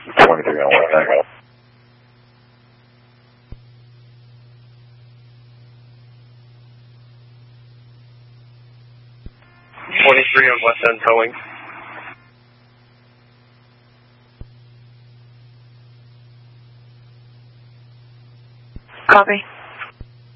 23 on West End. On West End towing. Copy.